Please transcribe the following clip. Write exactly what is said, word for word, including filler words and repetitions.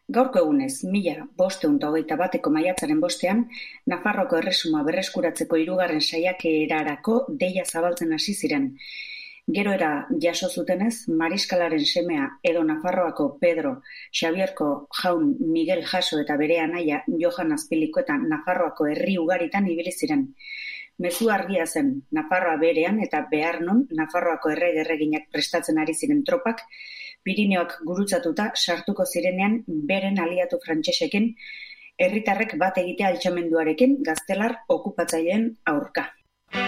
Gaurko egunez, mila bostehun eta hogeita bateko maiatzaren bostean, Nafarroako erresuma berreskuratzeko hirugarren saiakerarako deia zabaltzen hasi ziren. Gero era jaso zutenez, mariskalaren semea edo Nafarroako Pedro Xabierko jaun Miguel Jaso eta bere anaia Johan Azpiliko eta Nafarroako herri ugaritan ibili ziren. Mezu argia zen, Nafarroa berean eta behar non Nafarroako errege-erreginak prestatzen ari ziren tropak, Pirineoak gurutzatuta sartuko zirenean beren aliatu frantsesekin, herritarrek bat egitea altxamenduarekin gaztelar okupatzaileen aurka.